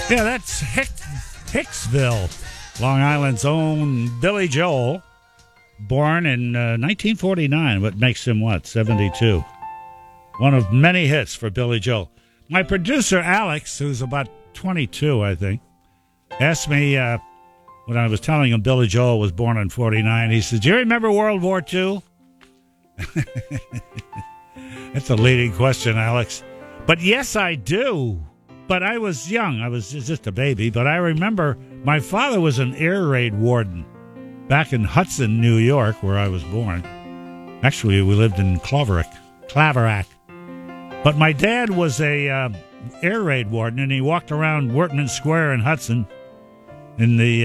Yeah, that's Hicksville, Long Island's own Billy Joel, born in 1949. What makes him, 72? One of many hits for Billy Joel. My producer, Alex, who's about 22, I think, asked me when I was telling him Billy Joel was born in 49, he said, "Do you remember World War II?" That's a leading question, Alex. But yes, I do. But I was young. I was just a baby. But I remember my father was an air raid warden back in Hudson, New York, where I was born. Actually, we lived in Claverack. But my dad was a air raid warden, and he walked around Wortman Square in Hudson in the,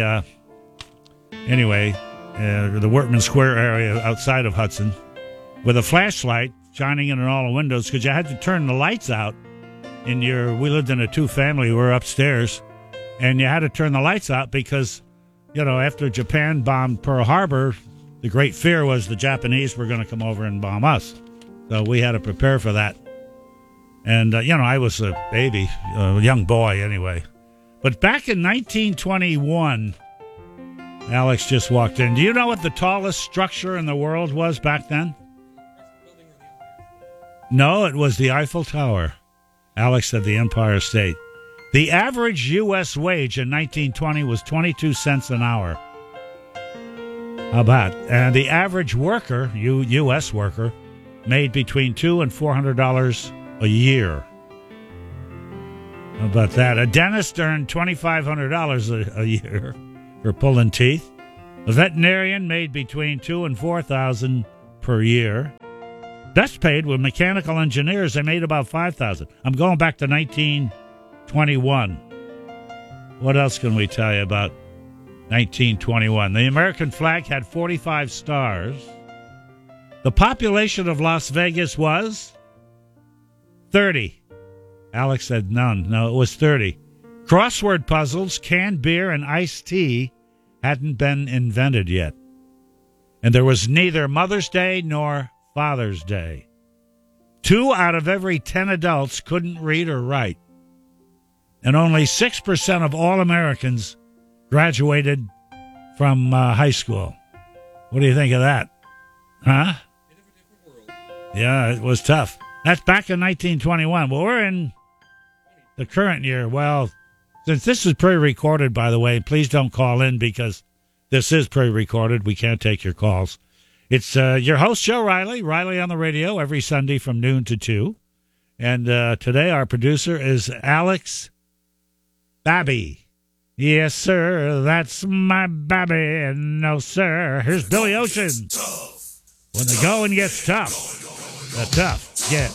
the Wortman Square area outside of Hudson with a flashlight shining in all the windows because you had to turn the lights out. We lived in a two-family. We were upstairs, and you had to turn the lights out because, after Japan bombed Pearl Harbor, the great fear was the Japanese were going to come over and bomb us. So we had to prepare for that. And, I was a baby, a young boy anyway. But back in 1921, Alex just walked in. Do you know what the tallest structure in the world was back then? No, it was the Eiffel Tower. Alex said the Empire State. The average U.S. wage in 1920 was 22 cents an hour. How about? And the average worker, U.S. worker, made between $200 and $400 a year. How about that? A dentist earned $2,500 a year for pulling teeth. A veterinarian made between $2,000 and $4,000 per year. Best paid were mechanical engineers. They made about $5,000. I'm going back to 1921. What else can we tell you about 1921? The American flag had 45 stars. The population of Las Vegas was 30. Alex said none. No, it was 30. Crossword puzzles, canned beer, and iced tea hadn't been invented yet. And there was neither Mother's Day nor Father's Day. 2 out of every 10 adults couldn't read or write. And only 6% of all Americans graduated from high school. What do you think of that? Huh? Yeah, it was tough. That's back in 1921. Well, we're in the current year. Well, since this is pre-recorded, by the way, please don't call in because this is pre-recorded. We can't take your calls. It's your host, Joe Riley on the radio every Sunday from noon to 2. And today our producer is Alex Babby. Yes, sir, that's my Babby. No, sir, here's Billy Ocean. When the going gets tough, the tough get